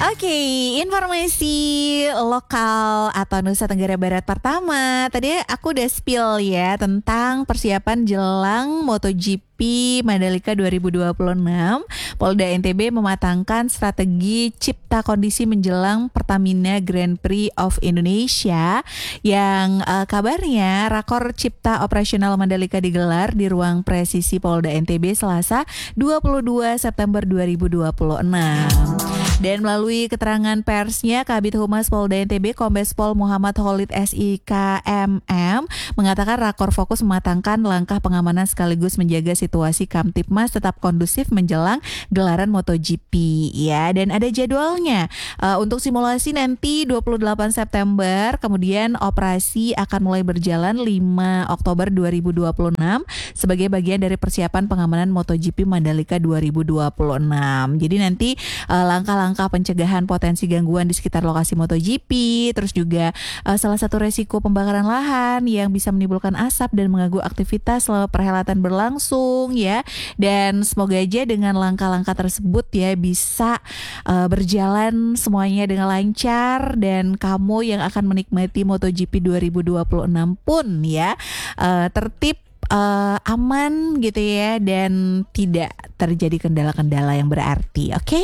Oke, informasi lokal atau Nusa Tenggara Barat pertama. Tadi aku udah spill ya tentang persiapan jelang MotoGP Mandalika 2026. Polda NTB mematangkan strategi cipta kondisi menjelang Pertamina Grand Prix of Indonesia yang kabarnya rakor cipta operasional Mandalika digelar di ruang presisi Polda NTB Selasa 22 September 2026. Dan melalui keterangan persnya, Kabid Humas Polda NTB Kombes Pol Muhammad Khalid SIKMM mengatakan rakor fokus mematangkan langkah pengamanan sekaligus menjaga situasi Kamtipmas tetap kondusif menjelang gelaran MotoGP ya. Dan ada jadwalnya untuk simulasi nanti 28 September, kemudian operasi akan mulai berjalan 5 Oktober 2026 sebagai bagian dari persiapan pengamanan MotoGP Mandalika 2026. Jadi nanti langkah-langkah pencegahan potensi gangguan di sekitar lokasi MotoGP, terus juga salah satu resiko pembakaran lahan yang bisa menimbulkan asap dan mengganggu aktivitas selama perhelatan berlangsung ya. Dan semoga aja dengan langkah-langkah tersebut ya bisa berjalan semuanya dengan lancar dan kamu yang akan menikmati MotoGP 2026 pun ya tertib, aman gitu ya, dan tidak terjadi kendala-kendala yang berarti. Oke?